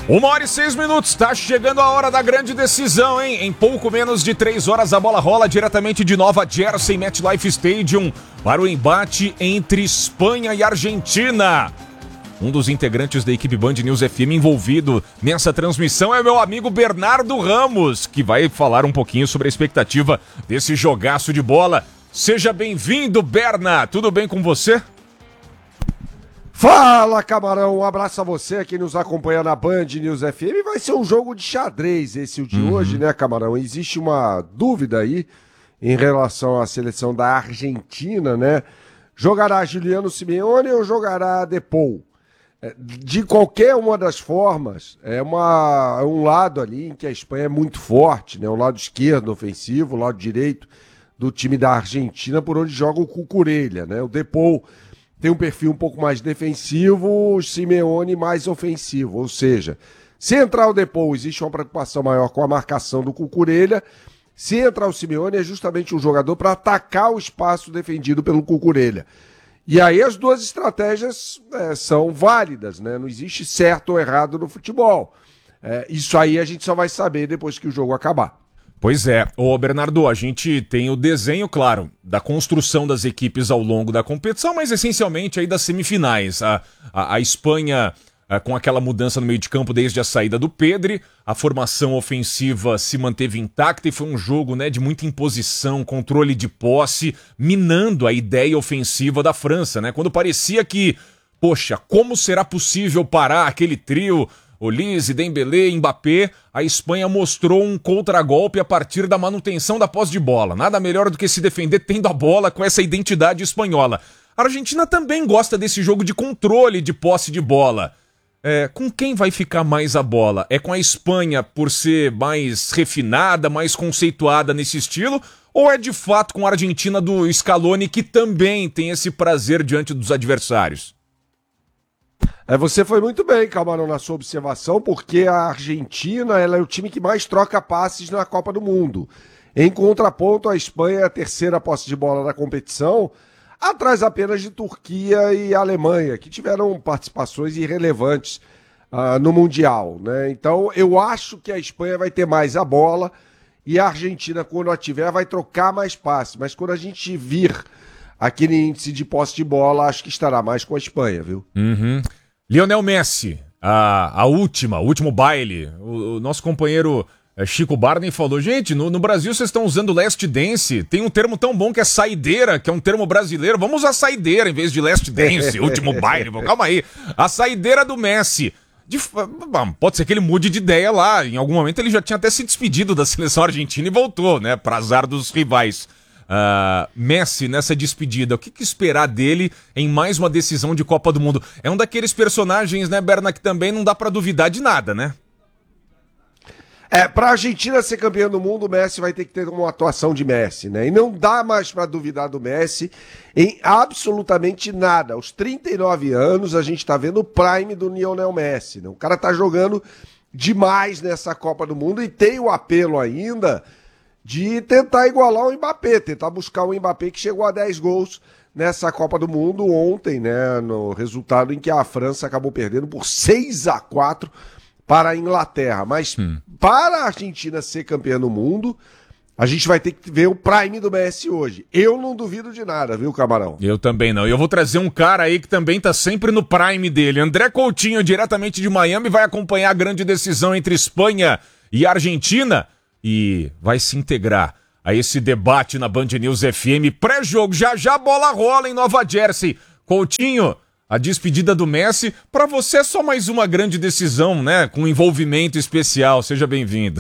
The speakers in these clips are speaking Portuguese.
1h06, tá chegando a hora da grande decisão, hein? Em pouco menos de 3 horas a bola rola diretamente de Nova Jersey, MetLife Stadium, para o embate entre Espanha e Argentina. Um dos integrantes da equipe Band News FM envolvido nessa transmissão é meu amigo Bernardo Ramos, que vai falar um pouquinho sobre a expectativa desse jogaço de bola. Seja bem-vindo, Berna! Tudo bem com você? Fala, Camarão, um abraço a você que nos acompanha na Band News FM. Vai ser um jogo de xadrez esse o de hoje, né, Camarão? Existe uma dúvida aí em relação à seleção da Argentina, né? Jogará Juliano Simeone ou jogará De Paul? De qualquer uma das formas, é um lado ali em que a Espanha é muito forte, né? O lado esquerdo ofensivo, o lado direito do time da Argentina, por onde joga o Cucurella, né? O De Paul tem um perfil um pouco mais defensivo, o Simeone mais ofensivo, ou seja, se entrar o De Paul, existe uma preocupação maior com a marcação do Cucurella. Se entrar o Simeone, é justamente um jogador para atacar o espaço defendido pelo Cucurella. E aí as duas estratégias são válidas, né? Não existe certo ou errado no futebol. Isso aí a gente só vai saber depois que o jogo acabar. Pois é. Ô Bernardo, a gente tem o desenho, claro, da construção das equipes ao longo da competição, mas essencialmente aí das semifinais. A Espanha com aquela mudança no meio de campo desde a saída do Pedri, a formação ofensiva se manteve intacta e foi um jogo, né, de muita imposição, controle de posse, minando a ideia ofensiva da França, né? Quando parecia que, poxa, como será possível parar aquele trio Olise, Dembélé, Mbappé, a Espanha mostrou um contragolpe a partir da manutenção da posse de bola. Nada melhor do que se defender tendo a bola com essa identidade espanhola. A Argentina também gosta desse jogo de controle de posse de bola. Com quem vai ficar mais a bola? É com a Espanha por ser mais refinada, mais conceituada nesse estilo? Ou é de fato com a Argentina do Scaloni que também tem esse prazer diante dos adversários? Você foi muito bem, Camarão, na sua observação, porque a Argentina ela é o time que mais troca passes na Copa do Mundo. Em contraponto, a Espanha é a terceira posse de bola da competição, atrás apenas de Turquia e Alemanha, que tiveram participações irrelevantes no Mundial, né? Então, eu acho que a Espanha vai ter mais a bola e a Argentina, quando a tiver, vai trocar mais passes. Mas quando a gente vir aquele índice de posse de bola, acho que estará mais com a Espanha, viu? Lionel Messi, o último baile. O nosso companheiro Chico Barney falou, gente, no Brasil vocês estão usando Last Dance, tem um termo tão bom que é saideira, que é um termo brasileiro, vamos usar saideira em vez de Last Dance, último baile, calma aí. A saideira do Messi. Pode ser que ele mude de ideia lá, em algum momento ele já tinha até se despedido da seleção argentina e voltou, né, para azar dos rivais. Messi nessa despedida, o que esperar dele em mais uma decisão de Copa do Mundo? É um daqueles personagens, né, Berna, que também não dá pra duvidar de nada, né? Pra Argentina ser campeã do mundo, o Messi vai ter que ter uma atuação de Messi, né? E não dá mais pra duvidar do Messi em absolutamente nada. Aos 39 anos, a gente tá vendo o prime do Lionel Messi, né? O cara tá jogando demais nessa Copa do Mundo e tem o apelo ainda de tentar igualar o Mbappé, tentar buscar o Mbappé que chegou a 10 gols nessa Copa do Mundo ontem, né, no resultado em que a França acabou perdendo por 6-4 para a Inglaterra. Mas para a Argentina ser campeã do mundo, a gente vai ter que ver o prime do Messi hoje. Eu não duvido de nada, viu, Camarão? Eu também não. E eu vou trazer um cara aí que também tá sempre no prime dele. André Coutinho, diretamente de Miami, vai acompanhar a grande decisão entre Espanha e Argentina e vai se integrar a esse debate na Band News FM. Pré-jogo, já a bola rola em Nova Jersey. Coutinho, a despedida do Messi, pra você é só mais uma grande decisão, né? Com envolvimento especial. Seja bem-vindo.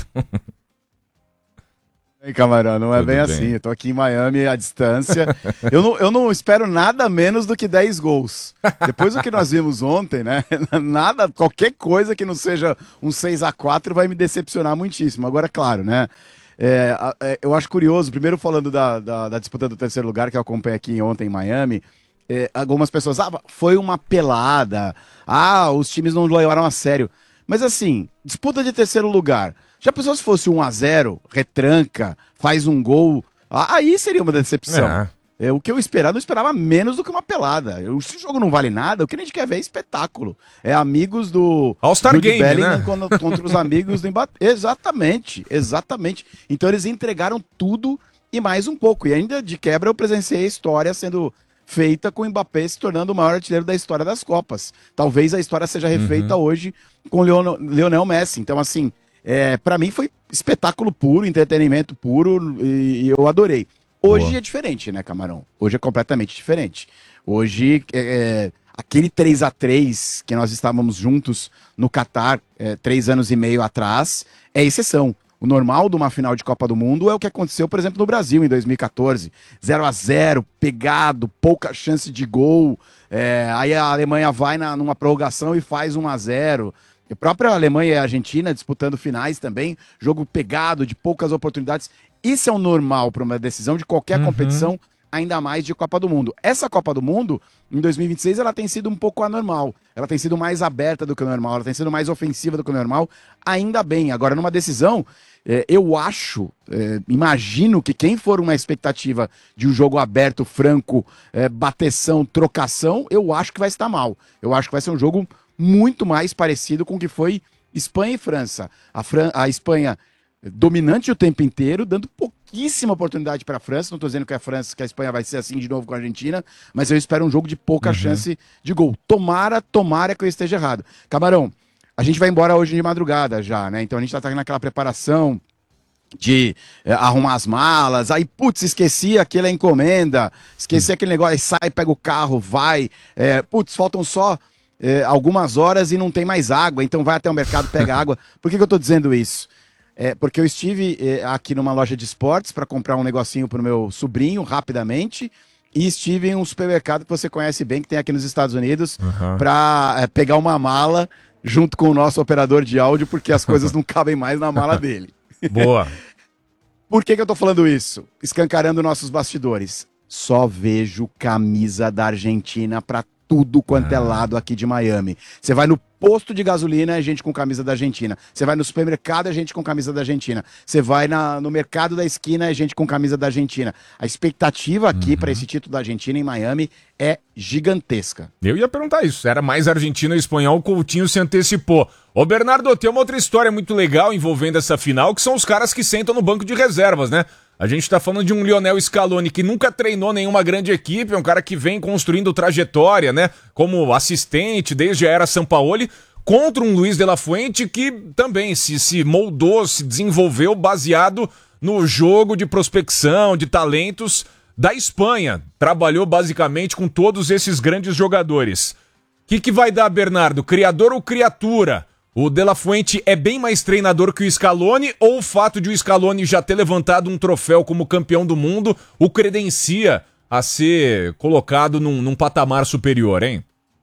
Camarão, não é Tudo bem bem. assim. Eu tô aqui em Miami à distância. Eu não espero nada menos do que 10 gols. Depois do que nós vimos ontem, né? Nada, qualquer coisa que não seja um 6-4 vai me decepcionar muitíssimo. Agora, claro, né? Eu acho curioso, primeiro falando da disputa do terceiro lugar que eu acompanhei aqui ontem em Miami. Algumas pessoas, foi uma pelada. Os times não levaram a sério. Mas assim, disputa de terceiro lugar. Já pensou se fosse 1-0, retranca, faz um gol? Aí seria uma decepção. O que eu esperava, não esperava menos do que uma pelada. Se o jogo não vale nada, o que a gente quer ver é espetáculo. É amigos do All-Star Jude Game, Bellingham né? contra os amigos do Mbappé. Exatamente. Então eles entregaram tudo e mais um pouco. E ainda de quebra eu presenciei a história sendo feita com o Mbappé se tornando o maior artilheiro da história das Copas. Talvez a história seja refeita hoje com Lionel Messi. Então, assim, para mim foi espetáculo puro, entretenimento puro e eu adorei. Hoje é diferente, né, Camarão? Hoje é completamente diferente. Hoje, aquele 3-3 que nós estávamos juntos no Catar 3 anos e meio atrás, é exceção. O normal de uma final de Copa do Mundo é o que aconteceu, por exemplo, no Brasil em 2014. 0-0, pegado, pouca chance de gol. Aí a Alemanha vai numa prorrogação e faz 1-0. A própria Alemanha e a Argentina disputando finais também, jogo pegado, de poucas oportunidades. Isso é o normal para uma decisão de qualquer competição, ainda mais de Copa do Mundo. Essa Copa do Mundo, em 2026, ela tem sido um pouco anormal. Ela tem sido mais aberta do que o normal, ela tem sido mais ofensiva do que o normal. Ainda bem. Agora, numa decisão, eu imagino que quem for uma expectativa de um jogo aberto, franco, bateção, trocação, eu acho que vai estar mal. Eu acho que vai ser um jogo muito mais parecido com o que foi Espanha e França. A Espanha dominante o tempo inteiro, dando pouquíssima oportunidade para a França. Não estou dizendo que a Espanha vai ser assim de novo com a Argentina, mas eu espero um jogo de pouca chance de gol. Tomara que eu esteja errado. Camarão, a gente vai embora hoje de madrugada já, né? Então a gente está naquela preparação de arrumar as malas, aí, putz, esqueci aquela encomenda, esqueci aquele negócio, aí sai, pega o carro, vai, putz, faltam só algumas horas e não tem mais água, então vai até o mercado, pega água. Por que eu tô dizendo isso? Porque eu estive aqui numa loja de esportes para comprar um negocinho pro meu sobrinho, rapidamente, e estive em um supermercado que você conhece bem, que tem aqui nos Estados Unidos, para pegar uma mala junto com o nosso operador de áudio, porque as coisas não cabem mais na mala dele. Boa. Por que eu tô falando isso? Escancarando nossos bastidores. Só vejo camisa da Argentina pra tudo quanto é lado aqui de Miami. Você vai no posto de gasolina, é gente com camisa da Argentina. Você vai no supermercado, é gente com camisa da Argentina. Você vai no mercado da esquina, é gente com camisa da Argentina. A expectativa aqui para esse título da Argentina em Miami é gigantesca. Eu ia perguntar isso. Era mais argentino e espanhol, o Coutinho se antecipou. Ô Bernardo, tem uma outra história muito legal envolvendo essa final, que são os caras que sentam no banco de reservas, né? A gente tá falando de um Lionel Scaloni que nunca treinou nenhuma grande equipe, é um cara que vem construindo trajetória, né? Como assistente desde a era Sampaoli, contra um Luiz de la Fuente que também se moldou, se desenvolveu baseado no jogo de prospecção, de talentos da Espanha. Trabalhou basicamente com todos esses grandes jogadores. O que vai dar, Bernardo? Criador ou criatura? O De La Fuente é bem mais treinador que o Scaloni, ou o fato de o Scaloni já ter levantado um troféu como campeão do mundo o credencia a ser colocado num patamar superior, hein?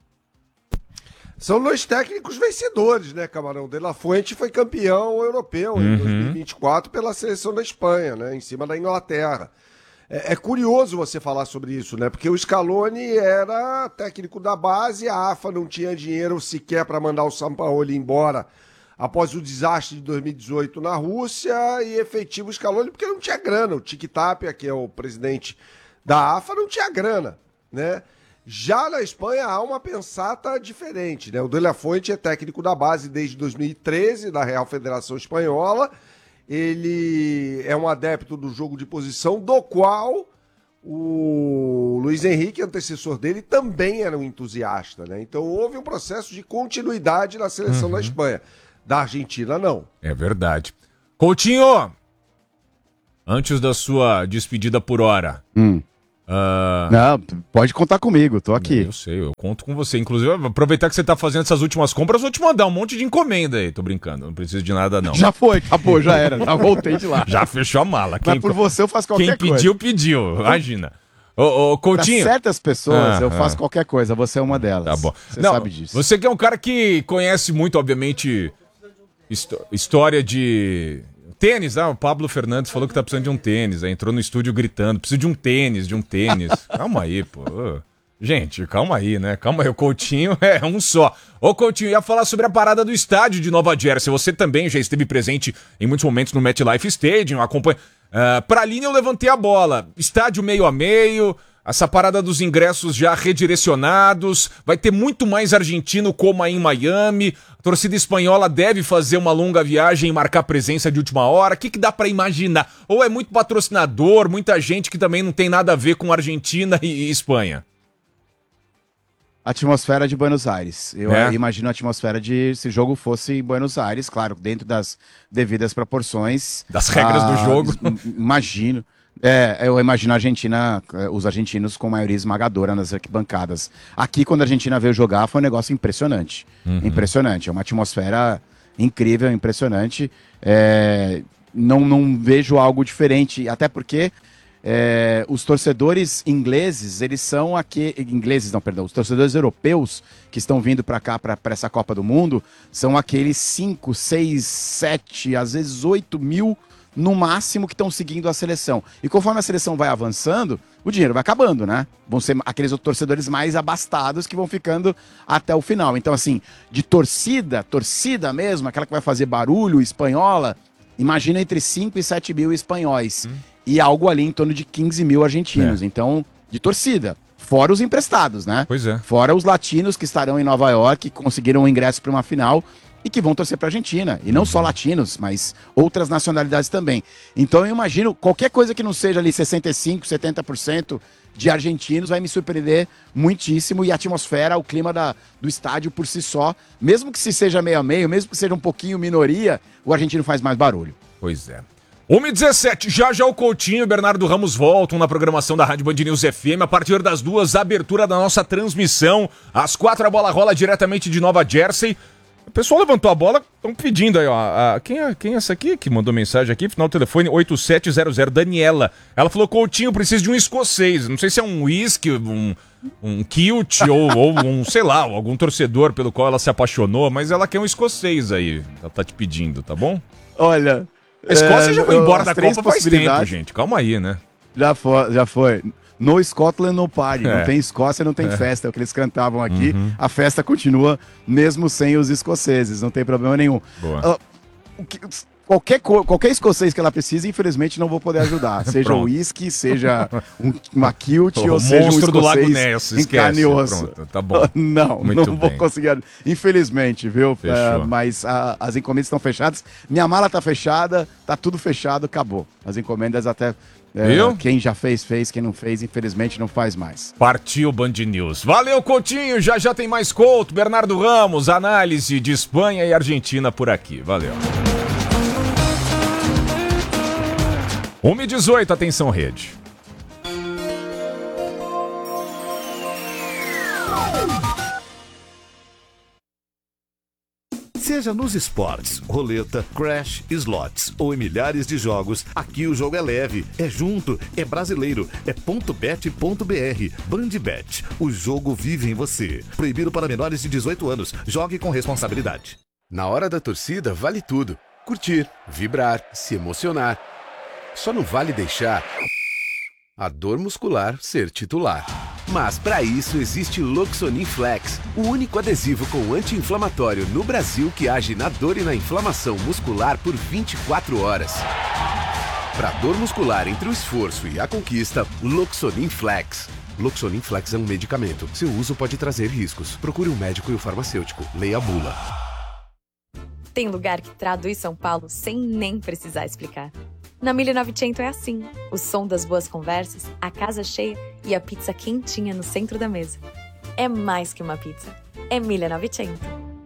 São dois técnicos vencedores, né, Camarão? De La Fuente foi campeão europeu em 2024 pela seleção da Espanha, né, em cima da Inglaterra. É curioso você falar sobre isso, né? Porque o Scaloni era técnico da base, a AFA não tinha dinheiro sequer para mandar o Sampaoli embora após o desastre de 2018 na Rússia, e efetivo o Scaloni porque não tinha grana. O Tic Tapia, que é o presidente da AFA, não tinha grana, né? Já na Espanha há uma pensata diferente, né? O De La Fuente é técnico da base desde 2013, da Real Federação Espanhola. Ele é um adepto do jogo de posição, do qual o Luiz Henrique, antecessor dele, também era um entusiasta, né? Então houve um processo de continuidade na seleção da Espanha. Da Argentina, não. É verdade. Coutinho, antes da sua despedida por hora... Não, pode contar comigo, tô aqui. Eu sei, eu conto com você. Inclusive, aproveitar que você tá fazendo essas últimas compras, vou te mandar um monte de encomenda aí. Tô brincando, não preciso de nada, não. Já foi, acabou, já era. Já voltei de lá. Já fechou a mala. Mas por você eu faço qualquer coisa. Quem pediu, pediu. Imagina. Ô, Coutinho. Pra certas pessoas eu faço qualquer coisa, você é uma delas. Tá bom. Você sabe disso. Você que é um cara que conhece muito, obviamente, história de... Tênis, o Pablo Fernandes falou que tá precisando de um tênis, aí entrou no estúdio gritando, preciso de um tênis, Calma aí, pô. Gente, calma aí, né? Calma aí, o Coutinho é um só. Ô, Coutinho, ia falar sobre a parada do estádio de Nova Jersey. Você também já esteve presente em muitos momentos no MetLife Stadium, acompanha... Pra linha eu levantei a bola. Estádio meio a meio, essa parada dos ingressos já redirecionados, vai ter muito mais argentino como aí em Miami, a torcida espanhola deve fazer uma longa viagem e marcar presença de última hora. O que dá pra imaginar? Ou é muito patrocinador, muita gente que também não tem nada a ver com Argentina e Espanha? Atmosfera de Buenos Aires. Eu imagino a atmosfera de se o jogo fosse em Buenos Aires, claro, dentro das devidas proporções. Das regras do jogo. Imagino. Eu imagino a Argentina, os argentinos com maioria esmagadora nas arquibancadas. Aqui, quando a Argentina veio jogar, foi um negócio impressionante. Impressionante. É uma atmosfera incrível, impressionante. Não vejo algo diferente, até porque os torcedores ingleses, eles são os torcedores europeus que estão vindo para cá, para essa Copa do Mundo, são aqueles 5, 6, 7, às vezes 8 mil no máximo que estão seguindo a seleção. E conforme a seleção vai avançando, o dinheiro vai acabando, né? Vão ser aqueles torcedores mais abastados que vão ficando até o final. Então, assim, de torcida mesmo, aquela que vai fazer barulho, espanhola, imagina entre 5 e 7 mil espanhóis. E algo ali em torno de 15 mil argentinos. Então, de torcida. Fora os emprestados, né? Pois é. Fora os latinos que estarão em Nova York, que conseguiram o ingresso para uma final e que vão torcer para a Argentina. E não só latinos, mas outras nacionalidades também. Então eu imagino, qualquer coisa que não seja ali 65%, 70% de argentinos vai me surpreender muitíssimo. E a atmosfera, o clima do estádio por si só, mesmo que se seja meio a meio, mesmo que seja um pouquinho minoria, o argentino faz mais barulho. Pois é. 1h17, já o Coutinho e o Bernardo Ramos voltam na programação da Rádio Band News FM. A partir das 2, abertura da nossa transmissão. Às 4, a bola rola diretamente de Nova Jersey. O pessoal levantou a bola, estão pedindo aí, ó. Quem é essa aqui que mandou mensagem aqui? Final do telefone 8700, Daniela. Ela falou: Coutinho, preciso de um escocês. Não sei se é um whisky, um kilt ou um, sei lá, algum torcedor pelo qual ela se apaixonou, mas ela quer um escocês aí. Ela tá te pedindo, tá bom? Olha, a Escócia já foi embora da Copa faz tempo, gente. Calma aí, né? Já foi. No Scotland no party, não tem Escócia, não tem festa, é o que eles cantavam aqui. A festa continua mesmo sem os escoceses, não tem problema nenhum. Qualquer escocês que ela precise, infelizmente não vou poder ajudar. Seja um whisky, seja uma kilt ou seja um escocês do Lago Ness, em carne e osso. Pronto, tá bom. Não vou conseguir, infelizmente, viu? Mas as encomendas estão fechadas. Minha mala tá fechada, tá tudo fechado, acabou. As encomendas até... quem já fez, quem não fez, infelizmente não faz mais. Partiu Band News. Valeu, Coutinho, já tem mais Couto, Bernardo Ramos, análise de Espanha e Argentina por aqui. Valeu. 1h18, atenção rede. Seja nos esportes, roleta, crash, slots ou em milhares de jogos, aqui o jogo é leve, é junto, é brasileiro, é .bet.br. Bandbet, o jogo vive em você. Proibido para menores de 18 anos. Jogue com responsabilidade. Na hora da torcida vale tudo. Curtir, vibrar, se emocionar. Só não vale deixar a dor muscular ser titular. Mas para isso existe Loxonin Flex, o único adesivo com anti-inflamatório no Brasil que age na dor e na inflamação muscular por 24 horas. Para dor muscular entre o esforço e a conquista, Loxonin Flex. Loxonin Flex é um medicamento. Seu uso pode trazer riscos. Procure um médico e o farmacêutico. Leia a bula. Tem lugar que traduz São Paulo sem nem precisar explicar. Na 1900 é assim, o som das boas conversas, a casa cheia e a pizza quentinha no centro da mesa. É mais que uma pizza, é 1900.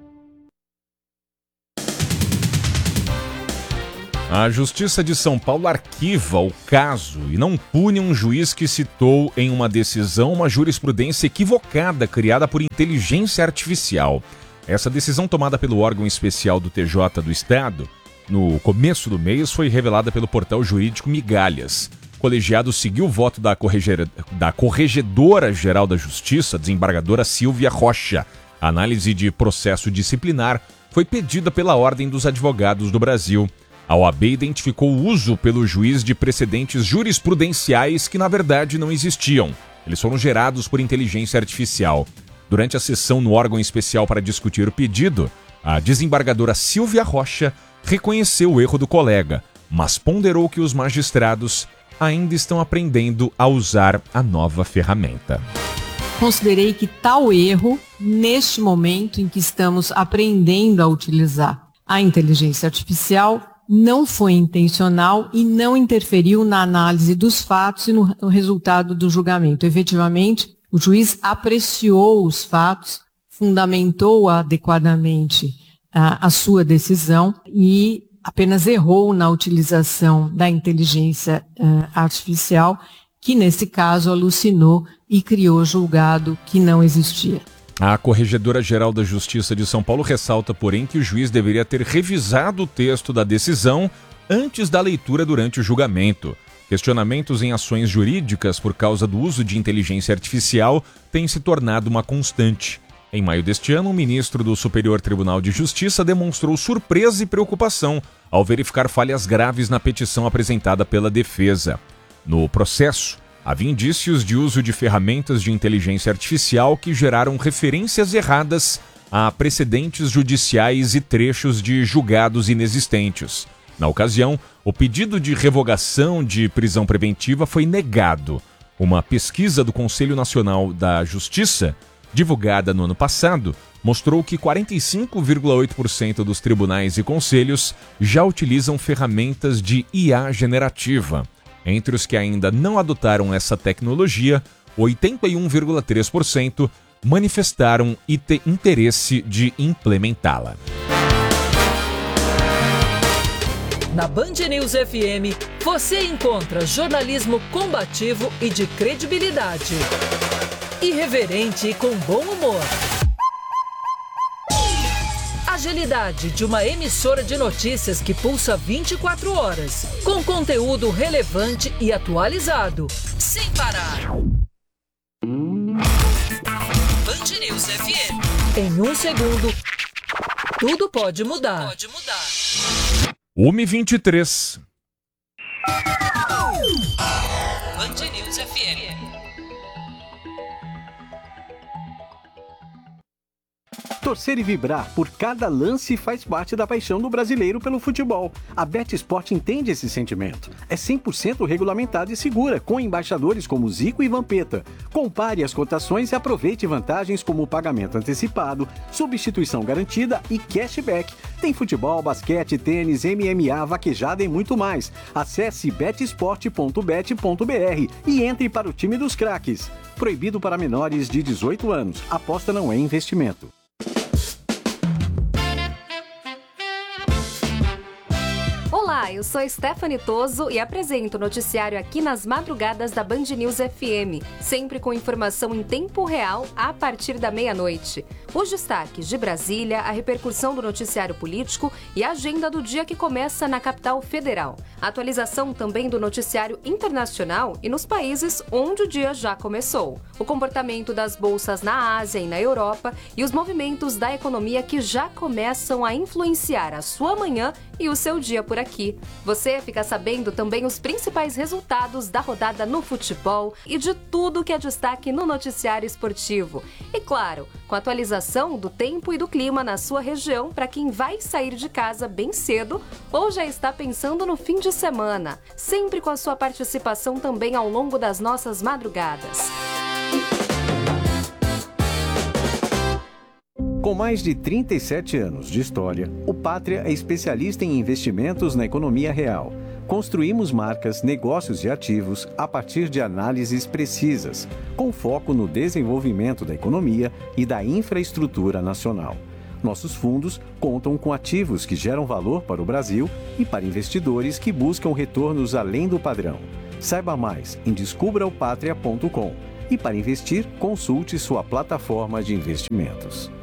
A Justiça de São Paulo arquiva o caso e não pune um juiz que citou em uma decisão uma jurisprudência equivocada criada por inteligência artificial. Essa decisão tomada pelo órgão especial do TJ do Estado no começo do mês foi revelada pelo portal jurídico Migalhas. O colegiado seguiu o voto da Corregedora-Geral da Justiça, desembargadora Silvia Rocha. A análise de processo disciplinar foi pedida pela Ordem dos Advogados do Brasil. A OAB identificou o uso pelo juiz de precedentes jurisprudenciais que, na verdade, não existiam. Eles foram gerados por inteligência artificial. Durante a sessão no órgão especial para discutir o pedido, a desembargadora Silvia Rocha reconheceu o erro do colega. mas ponderou que os magistrados ainda estão aprendendo a usar a nova ferramenta. Considerei que tal erro, neste momento em que estamos aprendendo a utilizar a inteligência artificial, não foi intencional e não interferiu na análise dos fatos e no resultado do julgamento. Efetivamente, o juiz apreciou os fatos, fundamentou adequadamente a sua decisão e apenas errou na utilização da inteligência artificial, que nesse caso alucinou e criou julgado que não existia. A Corregedora-Geral da Justiça de São Paulo ressalta, porém, que o juiz deveria ter revisado o texto da decisão antes da leitura durante o julgamento. Questionamentos em ações jurídicas por causa do uso de inteligência artificial têm se tornado uma constante. Em maio deste ano, o ministro do Superior Tribunal de Justiça demonstrou surpresa e preocupação ao verificar falhas graves na petição apresentada pela defesa. No processo, havia indícios de uso de ferramentas de inteligência artificial que geraram referências erradas a precedentes judiciais e trechos de julgados inexistentes. Na ocasião, o pedido de revogação de prisão preventiva foi negado. Uma pesquisa do Conselho Nacional da Justiça, divulgada no ano passado, mostrou que 45,8% dos tribunais e conselhos já utilizam ferramentas de IA generativa. Entre os que ainda não adotaram essa tecnologia, 81,3% manifestaram interesse de implementá-la. Na Band News FM, você encontra jornalismo combativo e de credibilidade. Irreverente e com bom humor. Agilidade de uma emissora de notícias que pulsa 24 horas, com conteúdo relevante e atualizado, sem parar. Band News FM. Em um segundo, tudo pode mudar. 1h23. Band News FM. Torcer e vibrar por cada lance faz parte da paixão do brasileiro pelo futebol. A BetSport entende esse sentimento. É 100% regulamentada e segura, com embaixadores como Zico e Vampeta. Compare as cotações e aproveite vantagens como pagamento antecipado, substituição garantida e cashback. Tem futebol, basquete, tênis, MMA, vaquejada e muito mais. Acesse betsport.bet.br e entre para o time dos craques. Proibido para menores de 18 anos. Aposta não é investimento. Olá, eu sou Stephanie Toso e apresento o noticiário aqui nas madrugadas da Band News FM, sempre com informação em tempo real a partir da meia-noite. Os destaques de Brasília, a repercussão do noticiário político e a agenda do dia que começa na capital federal. A atualização também do noticiário internacional e nos países onde o dia já começou. O comportamento das bolsas na Ásia e na Europa e os movimentos da economia que já começam a influenciar a sua manhã e o seu dia por aqui. Você fica sabendo também os principais resultados da rodada no futebol e de tudo que é destaque no noticiário esportivo. E claro, com a atualização do tempo e do clima na sua região para quem vai sair de casa bem cedo ou já está pensando no fim de semana. Sempre com a sua participação também ao longo das nossas madrugadas. Com mais de 37 anos de história, o Pátria é especialista em investimentos na economia real. Construímos marcas, negócios e ativos a partir de análises precisas, com foco no desenvolvimento da economia e da infraestrutura nacional. Nossos fundos contam com ativos que geram valor para o Brasil e para investidores que buscam retornos além do padrão. Saiba mais em descubraopatria.com e para investir, consulte sua plataforma de investimentos.